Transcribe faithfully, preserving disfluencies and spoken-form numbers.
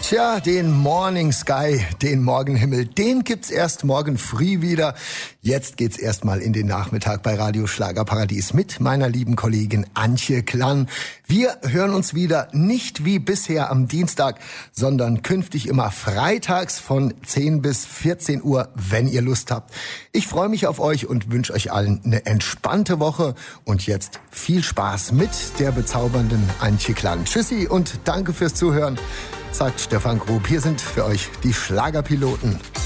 Tja, den Morning Sky, den Morgenhimmel, den gibt's erst morgen früh wieder. Jetzt geht's erstmal in den Nachmittag bei Radio Schlagerparadies mit meiner lieben Kollegin Antje Klann. Wir hören uns wieder nicht wie bisher am Dienstag, sondern künftig immer freitags von zehn bis vierzehn Uhr, wenn ihr Lust habt. Ich freue mich auf euch und wünsche euch allen eine entspannte Woche. Und jetzt viel Spaß mit der bezaubernden Antje Klann. Tschüssi und danke fürs Zuhören, sagt Stefan Grub. Hier sind für euch die Schlagerpiloten.